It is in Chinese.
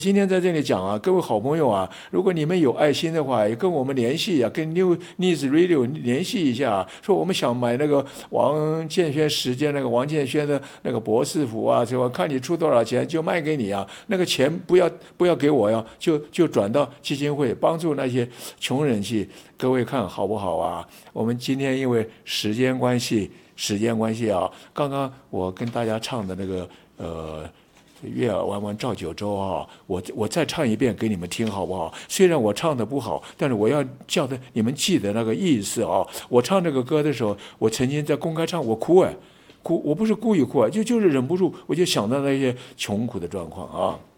今天在这里讲啊，各位好朋友啊，如果你们有爱心的话，也跟我们联系啊，跟 New News Radio 联系一下，说我们想买那个王建轩时间那个王建轩的那个博士服啊，是吧？看你出多少钱就卖给你啊，那个钱不要给我呀，就转到基金会，帮助那些穷人去。各位看好不好啊？我们今天因为时间关系啊，刚刚我跟大家唱的那个月儿弯弯照九州啊，我再唱一遍给你们听好不好？虽然我唱的不好，但是我要叫的你们记得那个意思啊。我唱这个歌的时候，我曾经在公开唱，我哭，我不是故意哭啊，就是忍不住，我就想到那些穷苦的状况啊。